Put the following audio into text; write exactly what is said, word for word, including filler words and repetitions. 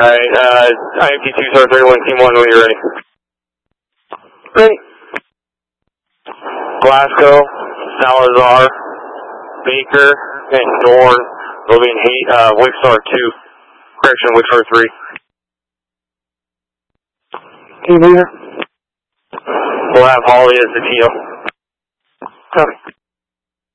Alright, uh, I M T two, Star thirty-one, Team one, when you're ready. Ready. Glasgow, Salazar, Baker, and Dorn will be in hate, uh, Wickstar two. Correction, Wickstar three. Team leader. We'll have Holly as the T O. Copy.